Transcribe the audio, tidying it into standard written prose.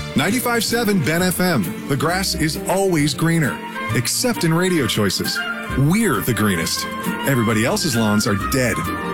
95.7 Ben FM. The grass is always greener, except in Radio Choices. We're the greenest. Everybody else's lawns are dead.